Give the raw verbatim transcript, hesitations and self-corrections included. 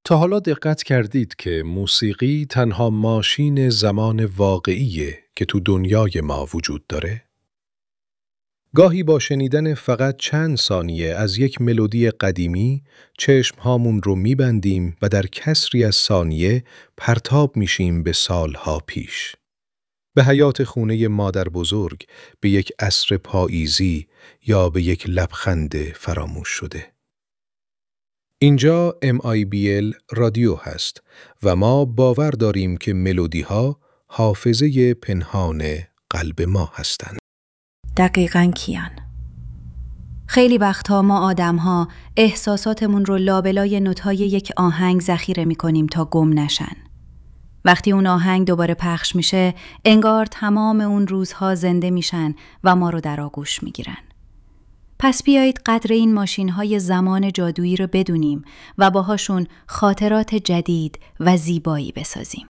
تا حالا دقت کردید که موسیقی تنها ماشین زمان واقعیه که تو دنیای ما وجود داره؟ گاهی با شنیدن فقط چند ثانیه از یک ملودی قدیمی چشمهامون رو میبندیم و در کسری از ثانیه پرتاب میشیم به سالها پیش. به حیات خونه مادر بزرگ، به یک عصر پاییزی یا به یک لبخند فراموش شده. اینجا ام آی بی ال رادیو هست و ما باور داریم که ملودی ها حافظه پنهان قلب ما هستند. دقیقاً کیان. خیلی وقتها ما آدم‌ها احساساتمون رو لابلای نوت‌های یک آهنگ ذخیره می‌کنیم تا گم نشن. وقتی اون آهنگ دوباره پخش میشه، انگار تمام اون روزها زنده میشن و ما رو در آغوش میگیرن. پس بیایید قدر این ماشین‌های زمان جادویی رو بدونیم و باهاشون خاطرات جدید و زیبایی بسازیم.